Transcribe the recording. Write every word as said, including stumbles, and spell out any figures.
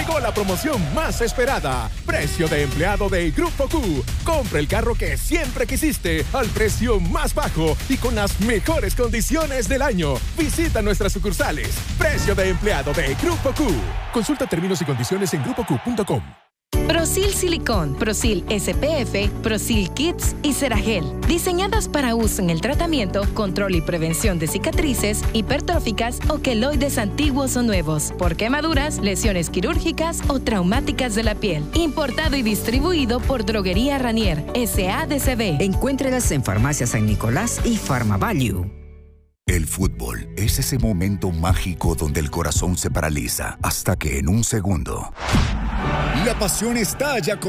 llegó la promoción más esperada. Precio de empleado de Grupo Q. Compra el carro que siempre quisiste al precio más bajo y con las mejores condiciones del año. Visita nuestras sucursales. Precio de empleado de Grupo Q. Consulta términos y condiciones en grupo q punto com. Prosil Silicón, Prosil S P F, Prosil Kids y Ceragel. Diseñadas para uso en el tratamiento, control y prevención de cicatrices, hipertróficas o queloides antiguos o nuevos, por quemaduras, lesiones quirúrgicas o traumáticas de la piel. Importado y distribuido por Droguería Ranier, S A D C B. Encuéntrelas en Farmacia San Nicolás y PharmaValue. El fútbol es ese momento mágico donde el corazón se paraliza hasta que en un segundo la pasión estalla